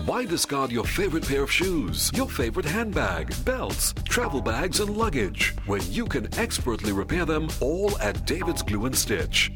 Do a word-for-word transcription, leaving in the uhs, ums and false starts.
Why discard your favorite pair of shoes, your favorite handbag, belts, travel bags, and luggage when you can expertly repair them all at David's Glue and Stitch?